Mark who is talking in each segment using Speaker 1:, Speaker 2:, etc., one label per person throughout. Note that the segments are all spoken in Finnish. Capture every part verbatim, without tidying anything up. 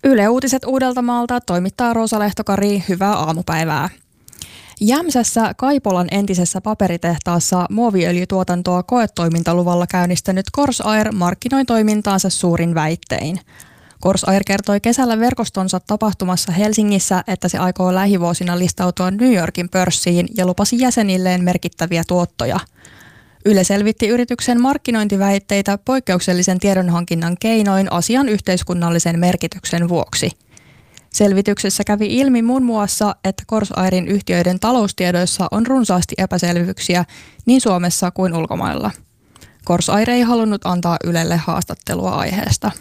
Speaker 1: Yle Uutiset Uudeltamaalta toimittaa Roosa Lehtokari, hyvää aamupäivää. Jämsässä Kaipolan entisessä paperitehtaassa muoviöljytuotantoa koetoimintaluvalla käynnistänyt Corsair markkinoi toimintaansa suurin väittein. Corsair kertoi kesällä verkostonsa tapahtumassa Helsingissä, että se aikoo lähivuosina listautua New Yorkin pörssiin ja lupasi jäsenilleen merkittäviä tuottoja. Yle selvitti yrityksen markkinointiväitteitä poikkeuksellisen tiedonhankinnan keinoin asian yhteiskunnallisen merkityksen vuoksi. Selvityksessä kävi ilmi muun muassa, että Corsairin yhtiöiden taloustiedoissa on runsaasti epäselvyyksiä niin Suomessa kuin ulkomailla. Corsair ei halunnut antaa Ylelle haastattelua aiheesta.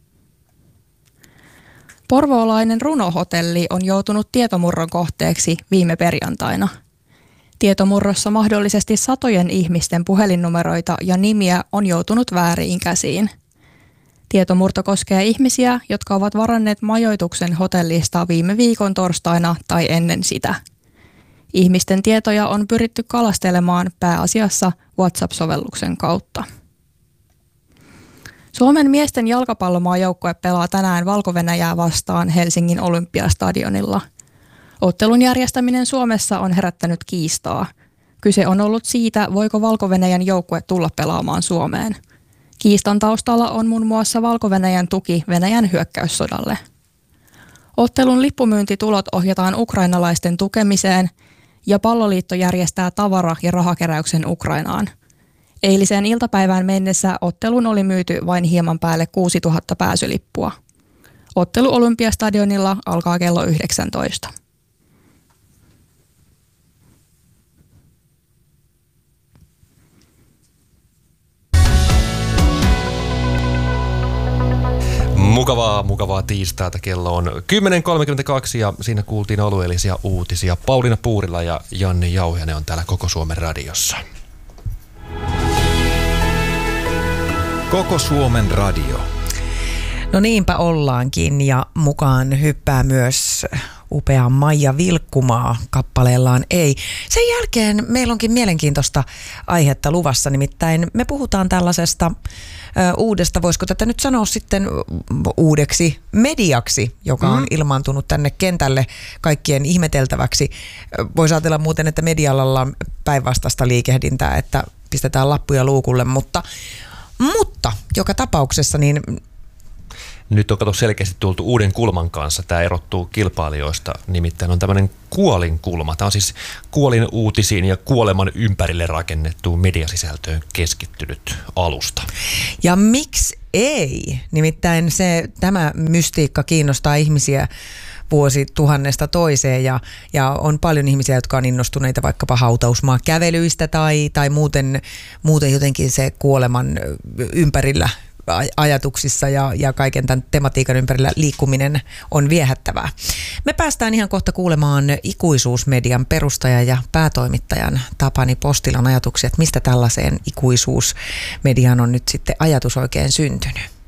Speaker 1: Porvoolainen runohotelli on joutunut tietomurron kohteeksi viime perjantaina. Tietomurrossa mahdollisesti satojen ihmisten puhelinnumeroita ja nimiä on joutunut vääriin käsiin. Tietomurto koskee ihmisiä, jotka ovat varanneet majoituksen hotellista viime viikon torstaina tai ennen sitä. Ihmisten tietoja on pyritty kalastelemaan pääasiassa WhatsApp-sovelluksen kautta. Suomen miesten jalkapallomaajoukkue pelaa tänään Valko-Venäjää vastaan Helsingin Olympiastadionilla. Ottelun järjestäminen Suomessa on herättänyt kiistaa. Kyse on ollut siitä, voiko Valko-Venäjän joukkue tulla pelaamaan Suomeen. Kiistan taustalla on muun muassa Valko-Venäjän tuki Venäjän hyökkäyssodalle. Ottelun lippumyyntitulot ohjataan ukrainalaisten tukemiseen ja Palloliitto järjestää tavara- ja rahakeräyksen Ukrainaan. Eiliseen iltapäivään mennessä ottelun oli myyty vain hieman päälle kuusituhatta pääsylippua. Ottelu Olympiastadionilla alkaa kello yhdeksäntoista.
Speaker 2: Mukavaa, mukavaa tiistaita. Kello on kymmenen kolmekymmentäkaksi ja siinä kuultiin alueellisia uutisia. Pauliina Puurila ja Janne Jauhianen on täällä Koko Suomen radiossa.
Speaker 3: Koko Suomen radio.
Speaker 4: No niinpä ollaankin ja mukaan hyppää myös upea Maija Vilkkumaa kappaleellaan Ei. Sen jälkeen meillä onkin mielenkiintoista aihetta luvassa, nimittäin me puhutaan tällaisesta ö, uudesta, voisiko tätä nyt sanoa sitten uudeksi mediaksi, joka on mm. ilmaantunut tänne kentälle kaikkien ihmeteltäväksi. Voisi ajatella muuten, että media-alalla on päinvastaista liikehdintää, että pistetään lappuja luukulle, mutta, mutta joka tapauksessa niin
Speaker 2: nyt on kato selkeästi tultu uuden kulman kanssa. Tämä erottuu kilpailijoista. Nimittäin on tämmöinen kuolinkulma. Tämä on siis kuolin uutisiin ja kuoleman ympärille rakennettuun mediasisältöön keskittynyt alusta.
Speaker 4: Ja miksi ei? Nimittäin se, tämä mystiikka kiinnostaa ihmisiä vuosi tuhannesta toiseen ja, ja on paljon ihmisiä, jotka on innostuneita vaikkapa hautausmaa kävelyistä tai, tai muuten, muuten jotenkin se kuoleman ympärillä ajatuksissa ja, ja kaiken tämän tematiikan ympärillä liikkuminen on viehättävää. Me päästään ihan kohta kuulemaan Ikuisuusmedian perustajan ja päätoimittajan Tapani Postilan ajatuksia, että mistä tällaiseen Ikuisuusmediaan on nyt sitten ajatus oikein syntynyt.